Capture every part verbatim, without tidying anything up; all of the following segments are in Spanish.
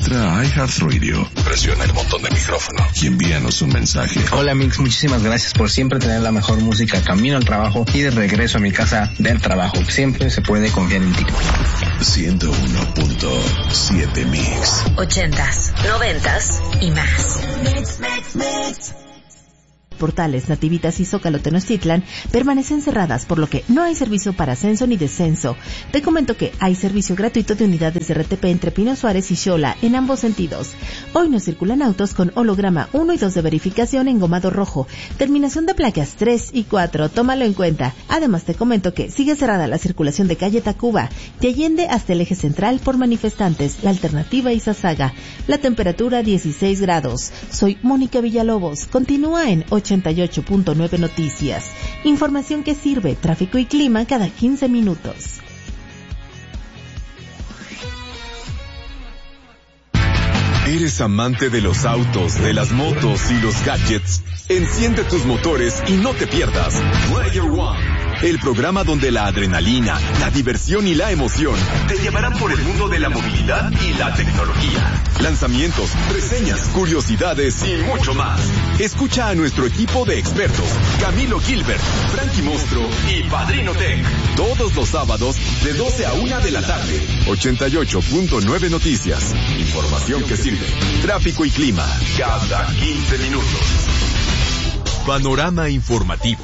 Entra a iHeartRadio, presiona el botón de micrófono y envíanos un mensaje. Hola Mix, muchísimas gracias por siempre tener la mejor música camino al trabajo y de regreso a mi casa del trabajo. Siempre se puede confiar en ti. ciento uno punto siete Mix. Ochentas, noventas y más. Mix, mix, mix. Portales, Nativitas y Zócalo Tenochtitlan permanecen cerradas, por lo que no hay servicio para ascenso ni descenso. Te comento que hay servicio gratuito de unidades de R T P entre Pino Suárez y Xola en ambos sentidos. Hoy no circulan autos con holograma uno y dos de verificación engomado rojo. Terminación de placas tres y cuatro, tómalo en cuenta. Además te comento que sigue cerrada la circulación de calle Tacuba, de Allende hasta el eje central por manifestantes, la alternativa Izazaga. La temperatura dieciséis grados. Soy Mónica Villalobos. Continúa en ochenta y ocho punto nueve Noticias. Información que sirve, tráfico y clima cada quince minutos. ¿Eres amante de los autos, de las motos y los gadgets? Enciende tus motores y no te pierdas Player One, el programa donde la adrenalina, la diversión y la emoción te llevarán por el mundo de la movilidad y la tecnología. Lanzamientos, reseñas, curiosidades y mucho más. Escucha a nuestro equipo de expertos, Camilo Gilbert, Frankie Monstro y Padrino Tech, todos los sábados de doce a una de la tarde. ochenta y ocho punto nueve Noticias. Información que sirve. Tráfico y clima cada quince minutos. Panorama informativo.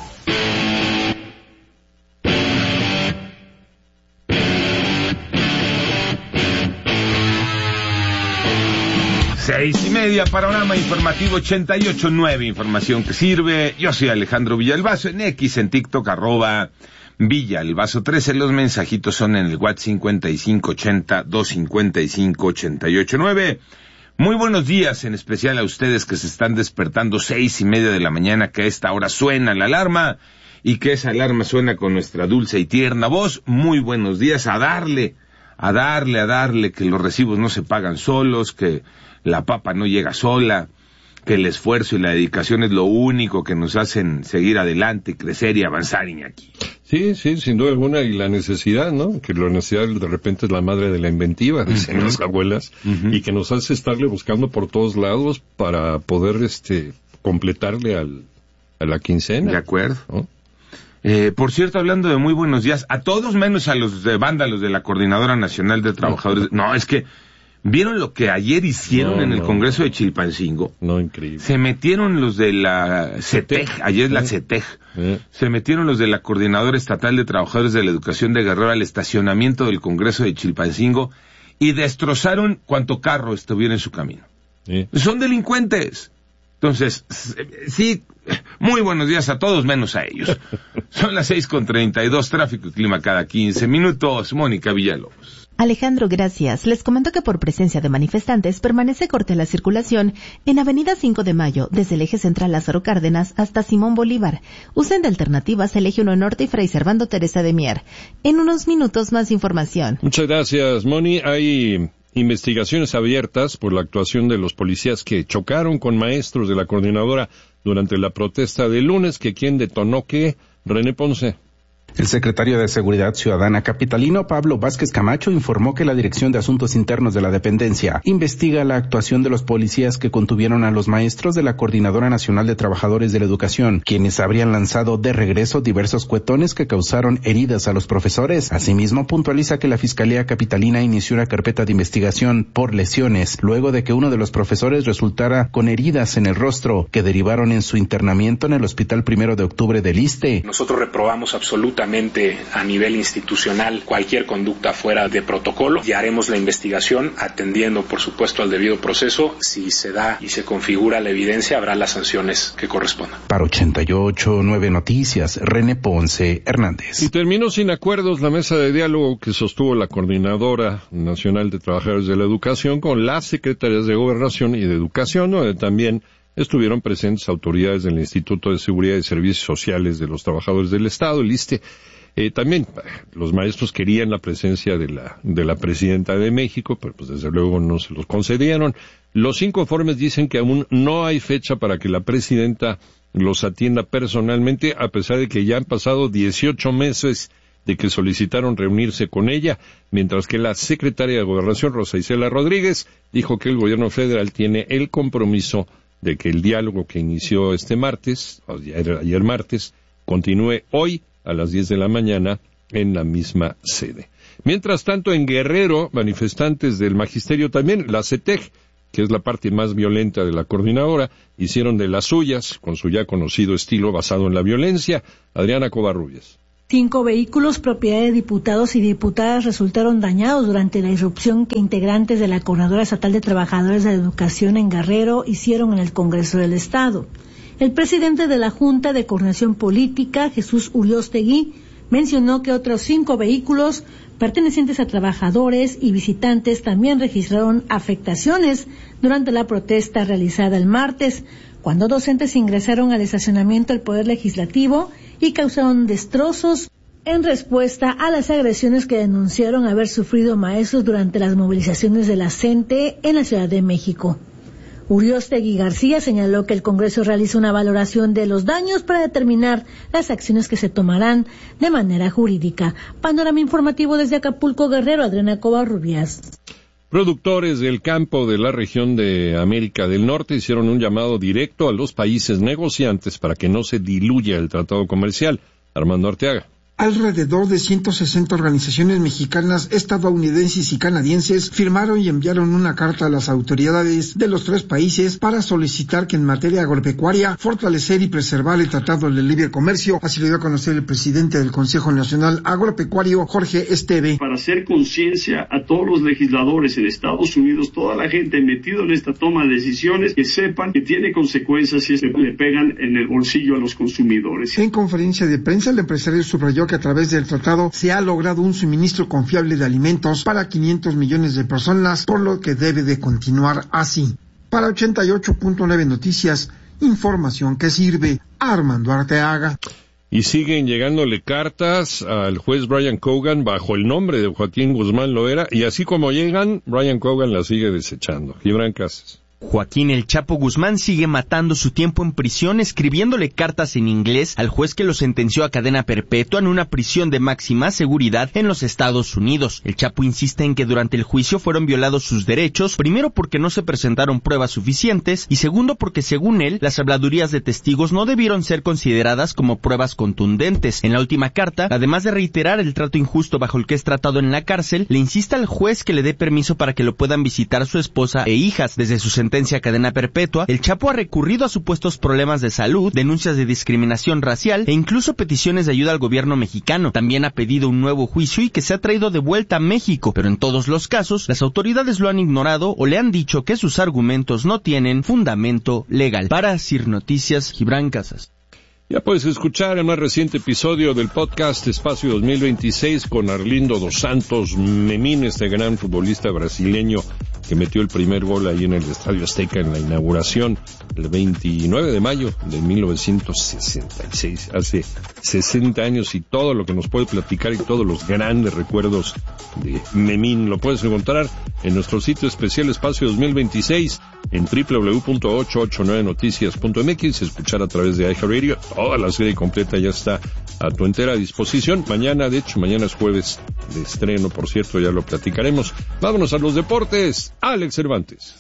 Seis y media, panorama informativo ochenta y ocho punto nueve, información que sirve. Yo soy Alejandro Villalbazo, en X, en TikTok, arroba Villalbazo trece. Los mensajitos son en el WhatsApp cincuenta y cinco ochenta, doscientos cincuenta y cinco, ochenta y ocho nueve. Muy buenos días, en especial a ustedes que se están despertando seis y media de la mañana, que a esta hora suena la alarma, y que esa alarma suena con nuestra dulce y tierna voz. Muy buenos días, a darle, a darle, a darle, que los recibos no se pagan solos, que la papa no llega sola, que el esfuerzo y la dedicación es lo único que nos hacen seguir adelante, crecer y avanzar, Iñaki. Sí, sí, sin duda alguna, y la necesidad, ¿no? Que la necesidad de repente es la madre de la inventiva, dicen uh-huh. las abuelas, uh-huh. y que nos hace estarle buscando por todos lados para poder, este, completarle al, a la quincena. De acuerdo. ¿No? Eh, por cierto, hablando de muy buenos días, a todos menos a los de vándalos de la Coordinadora Nacional de Trabajadores. No, es que ¿vieron lo que ayer hicieron no, en el no, Congreso de Chilpancingo? No, increíble. Se metieron los de la CETEG, ayer la CETEG, ¿Eh? se metieron los de la Coordinadora Estatal de Trabajadores de la Educación de Guerrero al estacionamiento del Congreso de Chilpancingo y destrozaron cuanto carro estuviera en su camino. ¿Eh? Son delincuentes. Entonces, sí, muy buenos días a todos menos a ellos. Son las seis con treinta y dos, tráfico y clima cada quince minutos. Mónica Villalobos. Alejandro, gracias. Les comento que por presencia de manifestantes permanece corta la circulación en Avenida cinco de Mayo, desde el eje central Lázaro Cárdenas hasta Simón Bolívar. Usen de alternativas el eje uno Norte y Fray Servando Teresa de Mier. En unos minutos más información. Muchas gracias, Moni. Hay investigaciones abiertas por la actuación de los policías que chocaron con maestros de la coordinadora durante la protesta del lunes. ¿Que quién detonó qué? René Ponce. El secretario de Seguridad Ciudadana capitalino, Pablo Vázquez Camacho, informó que la Dirección de Asuntos Internos de la dependencia investiga la actuación de los policías que contuvieron a los maestros de la Coordinadora Nacional de Trabajadores de la Educación, quienes habrían lanzado de regreso diversos cuetones que causaron heridas a los profesores. Asimismo, puntualiza que la Fiscalía Capitalina inició una carpeta de investigación por lesiones, luego de que uno de los profesores resultara con heridas en el rostro, que derivaron en su internamiento en el Hospital Primero de Octubre del ISSSTE. Nosotros reprobamos absolutamente a nivel institucional cualquier conducta fuera de protocolo y haremos la investigación atendiendo, por supuesto, al debido proceso. Si se da y se configura la evidencia, habrá las sanciones que correspondan. Para ochenta y ocho punto nueve Noticias, René Ponce Hernández. Y terminó sin acuerdos la mesa de diálogo que sostuvo la Coordinadora Nacional de Trabajadores de la Educación con las secretarias de Gobernación y de Educación, donde también estuvieron presentes autoridades del Instituto de Seguridad y Servicios Sociales de los Trabajadores del Estado, el ISSSTE. Eh, también los maestros querían la presencia de la de la presidenta de México, pero pues desde luego no se los concedieron. Los cinco informes dicen que aún no hay fecha para que la presidenta los atienda personalmente, a pesar de que ya han pasado dieciocho meses de que solicitaron reunirse con ella, mientras que la secretaria de Gobernación, Rosa Isela Rodríguez, dijo que el gobierno federal tiene el compromiso de que el diálogo que inició este martes, ayer, ayer martes, continúe hoy a las diez de la mañana en la misma sede. Mientras tanto, en Guerrero, manifestantes del magisterio también, la C E T E G, que es la parte más violenta de la coordinadora, hicieron de las suyas, con su ya conocido estilo basado en la violencia. Adriana Covarrubias. Cinco vehículos propiedad de diputados y diputadas resultaron dañados durante la irrupción que integrantes de la Coordinadora Estatal de Trabajadores de la Educación en Guerrero hicieron en el Congreso del Estado. El presidente de la Junta de Coordinación Política, Jesús Uriostegui, mencionó que otros cinco vehículos pertenecientes a trabajadores y visitantes también registraron afectaciones durante la protesta realizada el martes, cuando docentes ingresaron al estacionamiento del Poder Legislativo y causaron destrozos en respuesta a las agresiones que denunciaron haber sufrido maestros durante las movilizaciones de la C E N T E en la Ciudad de México. Uriostegui García señaló que el Congreso realiza una valoración de los daños para determinar las acciones que se tomarán de manera jurídica. Panorama informativo desde Acapulco, Guerrero, Adriana Covarrubias. Productores del campo de la región de América del Norte hicieron un llamado directo a los países negociantes para que no se diluya el tratado comercial. Armando Arteaga. Alrededor de ciento sesenta organizaciones mexicanas, estadounidenses y canadienses firmaron y enviaron una carta a las autoridades de los tres países para solicitar que en materia agropecuaria fortalecer y preservar el Tratado de Libre Comercio. Así lo dio a conocer el presidente del Consejo Nacional Agropecuario, Jorge Esteve. Para hacer conciencia a todos los legisladores en Estados Unidos, toda la gente metida en esta toma de decisiones, que sepan que tiene consecuencias si se le pegan en el bolsillo a los consumidores. En conferencia de prensa, el empresario subrayó que a través del tratado se ha logrado un suministro confiable de alimentos para quinientos millones de personas, por lo que debe de continuar así. Para ochenta y ocho punto nueve Noticias, información que sirve. Armando Arteaga. Y siguen llegándole cartas al juez Brian Cogan bajo el nombre de Joaquín Guzmán Loera, y así como llegan, Brian Cogan las sigue desechando. Gibran Casas. Joaquín El Chapo Guzmán sigue matando su tiempo en prisión escribiéndole cartas en inglés al juez que lo sentenció a cadena perpetua en una prisión de máxima seguridad en los Estados Unidos. El Chapo insiste en que durante el juicio fueron violados sus derechos, primero porque no se presentaron pruebas suficientes y segundo porque según él, las habladurías de testigos no debieron ser consideradas como pruebas contundentes. En la última carta, además de reiterar el trato injusto bajo el que es tratado en la cárcel, le insiste al juez que le dé permiso para que lo puedan visitar su esposa e hijas. Desde su sentencia a cadena perpetua, el Chapo ha recurrido a supuestos problemas de salud, denuncias de discriminación racial e incluso peticiones de ayuda al gobierno mexicano. También ha pedido un nuevo juicio y que sea traído de vuelta a México, pero en todos los casos, las autoridades lo han ignorado o le han dicho que sus argumentos no tienen fundamento legal. Para Sir Noticias, Gibran Casas. Ya puedes escuchar el más reciente episodio del podcast Espacio dos mil veintiséis con Arlindo dos Santos Memín, este gran futbolista brasileño que metió el primer gol ahí en el Estadio Azteca en la inauguración el veintinueve de mayo de mil novecientos sesenta y seis, hace sesenta años, y todo lo que nos puede platicar y todos los grandes recuerdos de Memín lo puedes encontrar en nuestro sitio especial Espacio dos mil veintiséis en doble u doble u doble u punto ochocientos ochenta y nueve noticias punto m x, escuchar a través de iHeartRadio. Toda la serie completa ya está a tu entera disposición. Mañana, de hecho, mañana es jueves de estreno, por cierto, ya lo platicaremos. Vámonos a los deportes. Alex Cervantes.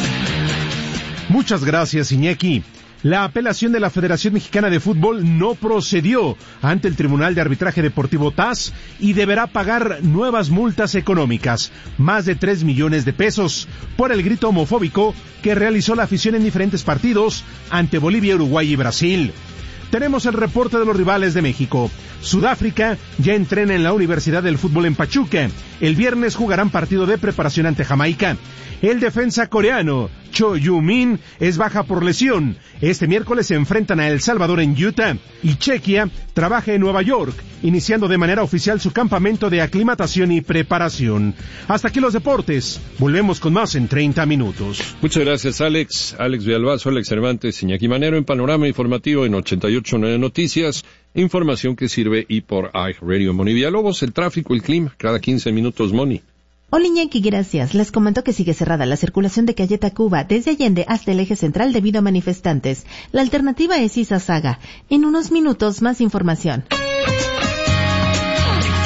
Muchas gracias, Iñaki. La apelación de la Federación Mexicana de Fútbol no procedió ante el Tribunal de Arbitraje Deportivo T A S y deberá pagar nuevas multas económicas, más de tres millones de pesos, por el grito homofóbico que realizó la afición en diferentes partidos ante Bolivia, Uruguay y Brasil. Tenemos el reporte de los rivales de México. Sudáfrica ya entrena en la Universidad del Fútbol en Pachuca. El viernes jugarán partido de preparación ante Jamaica. El defensa coreano Cho Yu-min es baja por lesión. Este miércoles se enfrentan a El Salvador en Utah. Y Chequia trabaja en Nueva York, iniciando de manera oficial su campamento de aclimatación y preparación. Hasta aquí los deportes. Volvemos con más en treinta minutos. Muchas gracias, Alex. Alex Villalbazo, Alex Cervantes, Iñaki Manero en Panorama Informativo en ochenta y ocho punto nueve Noticias. Información que sirve y por iHeartRadio. Moni Villalobos, el tráfico, el clima, cada quince minutos, Moni. Hola Iñaki, gracias. Les comento que sigue cerrada la circulación de calle Tacuba desde Allende hasta el eje central debido a manifestantes. La alternativa es Izazaga. En unos minutos más información.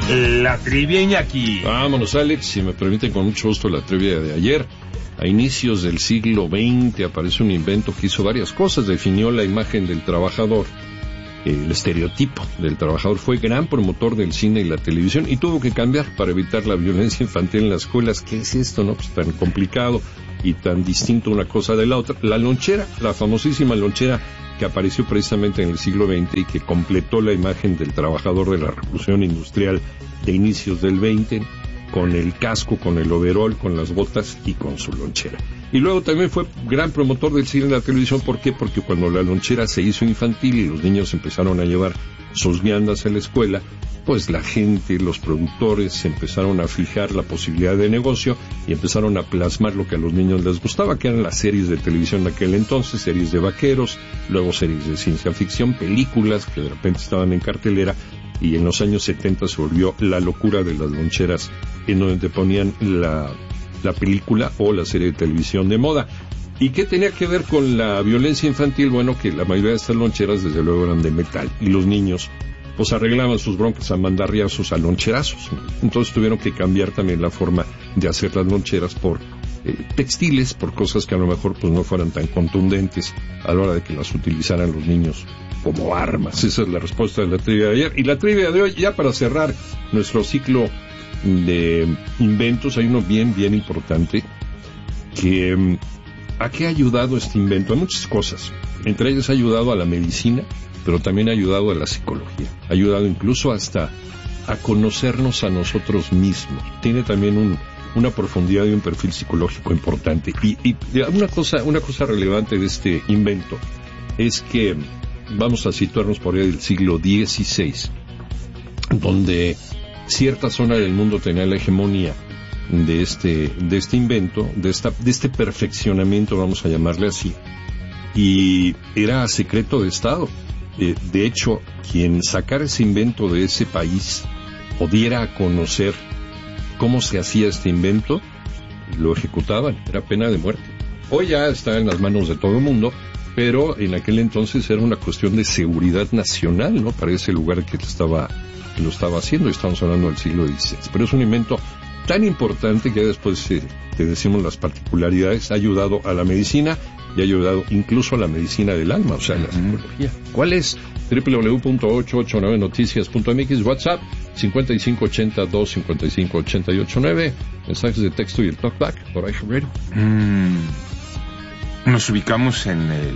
La trivia, Iñaki. Vámonos, Alex, si me permiten, con mucho gusto la trivia de ayer. A inicios del siglo veinte aparece un invento que hizo varias cosas, definió la imagen del trabajador. El estereotipo del trabajador, fue gran promotor del cine y la televisión y tuvo que cambiar para evitar la violencia infantil en las escuelas. ¿Qué es esto, no? Pues tan complicado y tan distinto una cosa de la otra. La lonchera, la famosísima lonchera que apareció precisamente en el siglo veinte y que completó la imagen del trabajador de la revolución industrial de inicios del veinte, con el casco, con el overol, con las botas y con su lonchera. Y luego también fue gran promotor del cine y la televisión. ¿Por qué? Porque cuando la lonchera se hizo infantil y los niños empezaron a llevar sus viandas a la escuela, pues la gente, los productores empezaron a fijar la posibilidad de negocio y empezaron a plasmar lo que a los niños les gustaba, que eran las series de televisión de aquel entonces, series de vaqueros, luego series de ciencia ficción, películas que de repente estaban en cartelera, y en los años setenta se volvió la locura de las loncheras, en donde te ponían la, la película o la serie de televisión de moda. ¿Y qué tenía que ver con la violencia infantil? Bueno, que la mayoría de estas loncheras desde luego eran de metal, y los niños pues arreglaban sus broncas a mandarriazos, a loncherazos. Entonces tuvieron que cambiar también la forma de hacer las loncheras por eh, textiles, por cosas que a lo mejor pues no fueran tan contundentes a la hora de que las utilizaran los niños como armas. Esa es la respuesta de la trivia de ayer. Y la trivia de hoy, ya para cerrar nuestro ciclo de inventos, hay uno bien, bien importante, que ¿a qué ha ayudado este invento? A muchas cosas. Entre ellas ha ayudado a la medicina, pero también ha ayudado a la psicología. Ha ayudado incluso hasta a conocernos a nosotros mismos. Tiene también un, una profundidad y un perfil psicológico importante. Y, y una cosa, una cosa relevante de este invento es que vamos a situarnos por ahí del siglo dieciséis, donde cierta zona del mundo tenía la hegemonía de este, de este invento, de esta, de este perfeccionamiento, vamos a llamarle así, y era secreto de Estado. Eh, de hecho, quien sacara ese invento de ese país o diera a conocer cómo se hacía este invento, lo ejecutaban, era pena de muerte. Hoy ya está en las manos de todo el mundo, pero en aquel entonces era una cuestión de seguridad nacional, ¿no? Para ese lugar que estaba, que lo estaba haciendo, estamos hablando del siglo dieciséis. Pero es un invento tan importante que después eh, te decimos las particularidades. Ha ayudado a la medicina y ha ayudado incluso a la medicina del alma, o sea, a la psicología. ¿Cuál es? doble u doble u doble u punto ochocientos ochenta y nueve noticias punto m x, WhatsApp cincuenta y cinco ochenta dos cincuenta y cinco ochenta y ocho nueve, mensajes de texto y el talkback por iHeartRadio. Mm, nos ubicamos en el,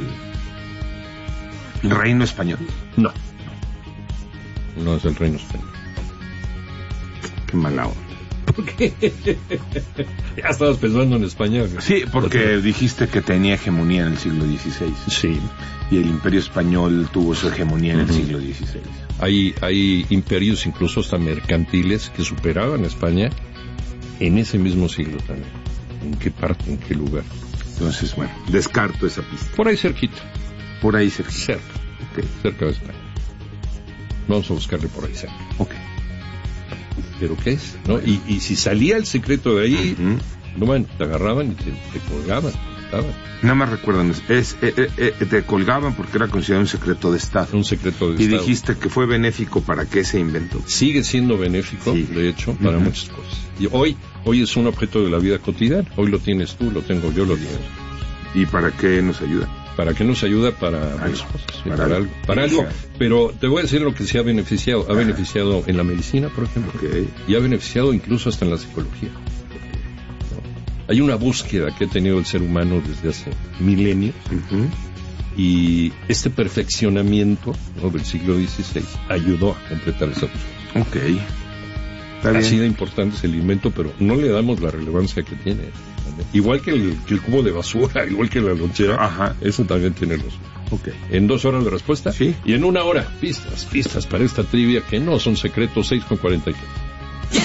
el Reino Español. No, no es el Reino Español. Qué mala onda. ¿Por qué? Ya estabas pensando en España. Sí, porque dijiste que tenía hegemonía en el siglo dieciséis. Sí. Y el Imperio Español tuvo su hegemonía en el uh-huh. siglo dieciséis. Hay, hay imperios incluso hasta mercantiles que superaban a España en ese mismo siglo también. ¿En qué parte, en qué lugar? Entonces, bueno, descarto esa pista. Por ahí cerquita. Por ahí cerquita. Cerca. Okay. Cerca de España. Vamos a buscarle por ahí cerca. Ok. ¿Pero qué es? ¿No? Y, y si salía el secreto de ahí, uh-huh. no, bueno, te agarraban y te, te colgaban. Nada más recuerdan, es, eh, eh, eh, te colgaban porque era considerado un secreto de Estado. Un secreto de y Estado. Y dijiste que fue benéfico para que se inventó. Sigue siendo benéfico, sí. de hecho, para uh-huh. muchas cosas. Y hoy, hoy es un objeto de la vida cotidiana. Hoy lo tienes tú, lo tengo yo, lo tienes. ¿Y para qué nos ayuda? ¿Para qué nos ayuda? Para varias cosas. Sí, para, para algo. Para algo. Pero te voy a decir lo que se ha beneficiado. Ha beneficiado en la medicina, por ejemplo. Okay. Y ha beneficiado incluso hasta en la psicología. Hay una búsqueda que ha tenido el ser humano desde hace milenios, uh-huh. y este perfeccionamiento, ¿no?, del siglo dieciséis ayudó a completar esa búsqueda. Ok. Está Así de importante es el invento, pero no le damos la relevancia que tiene. ¿También? Igual que el, que el cubo de basura, igual que la lonchera, ajá. eso también tiene los. Okay. En dos horas de respuesta, sí. Y en una hora, pistas, pistas para esta trivia que no son secretos, seis con cuarenta y tres.